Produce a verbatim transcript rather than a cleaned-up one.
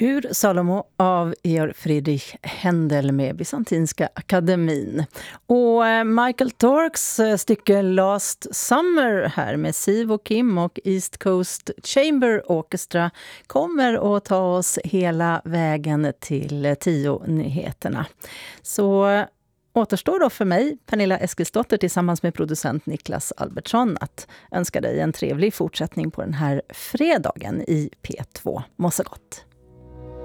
Ur Salomo av Georg Friedrich Händel med Bysantinska akademin. Och Michael Torks stycke Last Summer här med Siv och Kim och East Coast Chamber Orchestra kommer att ta oss hela vägen till tio nyheterna. Så återstår då för mig, Pernilla Eskilsdotter, tillsammans med producent Niklas Albertsson att önska dig en trevlig fortsättning på den här fredagen i P två. Må så gott!